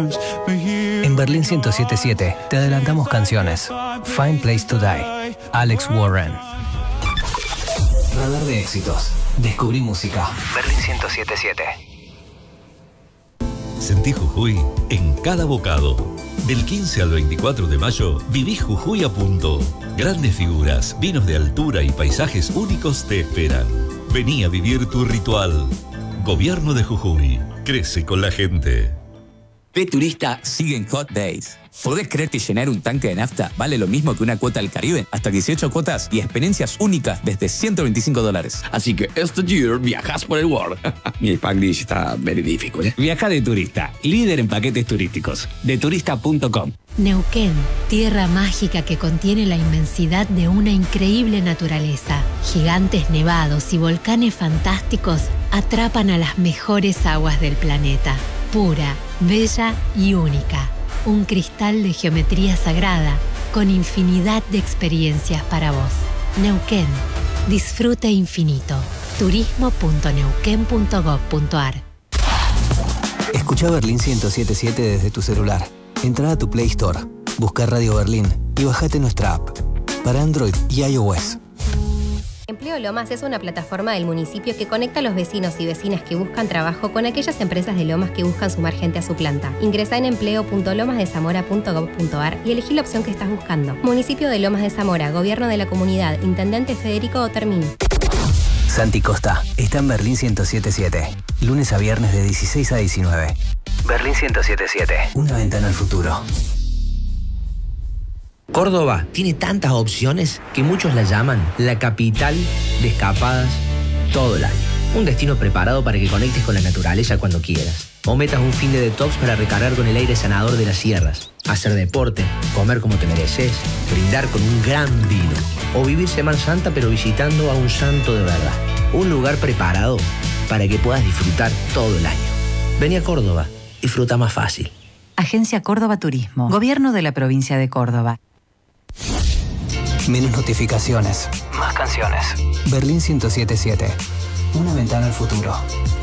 En Berlín 107.7 te adelantamos canciones. Fine Place to Die, Alex Warren. Radar de éxitos. Descubrí música. Berlín 107.7. Sentí Jujuy en cada bocado. Del 15 al 24 de mayo, viví Jujuy a punto. Grandes figuras, vinos de altura y paisajes únicos te esperan. Vení a vivir tu ritual. Gobierno de Jujuy. Crece con la gente. P-Turista sigue en Hot Days. ¿Podés creer que llenar un tanque de nafta vale lo mismo que una cuota al Caribe? Hasta 18 cuotas y experiencias únicas desde $125. Así que este year viajas por el world. Mi Spanglish está verídico, ¿eh? Viaja de turista, líder en paquetes turísticos. Deturista.com. Neuquén, tierra mágica que contiene la inmensidad de una increíble naturaleza. Gigantes nevados y volcanes fantásticos atrapan a las mejores aguas del planeta. Pura, bella y única. Un cristal de geometría sagrada con infinidad de experiencias para vos. Neuquén. Disfrute infinito. turismo.neuquén.gov.ar. Escucha Berlín 107.7 desde tu celular. Entra a tu Play Store, busca Radio Berlín y bajate nuestra app. Para Android y iOS. Empleo Lomas es una plataforma del municipio que conecta a los vecinos y vecinas que buscan trabajo con aquellas empresas de Lomas que buscan sumar gente a su planta. Ingresá en empleo.lomasdezamora.gov.ar y elegí la opción que estás buscando. Municipio de Lomas de Zamora, Gobierno de la Comunidad, Intendente Federico Otermin. Santi Costa está en Berlín 107.7, lunes a viernes de 16 a 19. Berlín 107.7, una ventana al futuro. Córdoba tiene tantas opciones que muchos la llaman la capital de escapadas todo el año. Un destino preparado para que conectes con la naturaleza cuando quieras. O metas un fin de detox para recargar con el aire sanador de las sierras. Hacer deporte, comer como te mereces, brindar con un gran vino. O vivir Semana Santa pero visitando a un santo de verdad. Un lugar preparado para que puedas disfrutar todo el año. Vení a Córdoba, disfruta más fácil. Agencia Córdoba Turismo. Gobierno de la provincia de Córdoba. Menos notificaciones. Más canciones. Berlín 107.7. Una ventana al futuro.